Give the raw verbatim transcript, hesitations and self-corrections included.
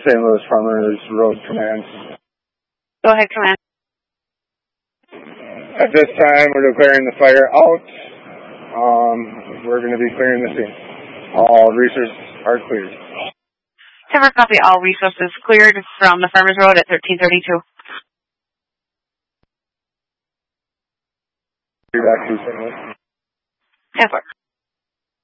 Saint Louis Farmers Road Command. Go ahead, Command. At this time, we're declaring the fire out. Um, we're going to be clearing the scene. All resources are cleared. Timber copy, all resources cleared from the Farmers Road at thirteen thirty-two. Back to Saint Louis. Yes, sir.